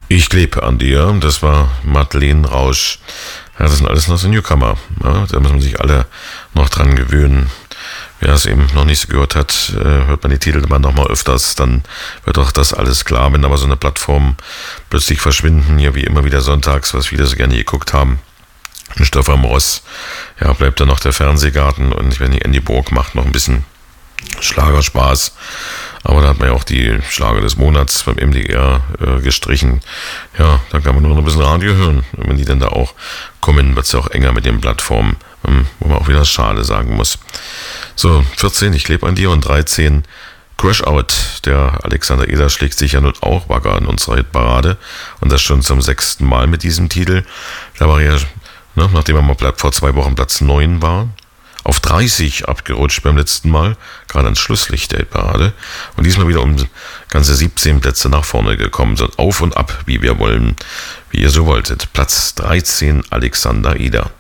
Ich klebe an dir, das war Madeleine Rausch. Ja, das sind alles noch so Newcomer. Ja, da muss man sich alle noch dran gewöhnen. Wer es eben noch nicht so gehört hat, hört man die Titel immer noch mal öfters, dann wird auch das alles klar. Wenn aber so eine Plattform plötzlich verschwinden, hier wie immer wieder sonntags, was viele so gerne geguckt haben, in Stoff am Ross, ja, bleibt dann noch der Fernsehgarten und wenn die Andy Borg macht noch ein bisschen Schlagerspaß. Aber da hat man ja auch die Schlager des Monats beim MDR gestrichen. Ja, da kann man nur noch ein bisschen Radio hören. Und wenn die dann da auch kommen, wird es ja auch enger mit den Plattformen, wo man auch wieder schade sagen muss. So, 14, ich lebe an dir und 13, Crash Out. Der Alexander Eder schlägt sich ja nun auch wacker in unserer Hitparade und das schon zum 6. Mal mit diesem Titel. Da war er, nachdem er mal vor 2 Wochen Platz 9 war, auf 30 abgerutscht beim letzten Mal, gerade ans Schlusslicht der Hitparade und diesmal wieder um ganze 17 Plätze nach vorne gekommen, so auf und ab, wie wir wollen, wie ihr so wolltet. Platz 13, Alexander Eder.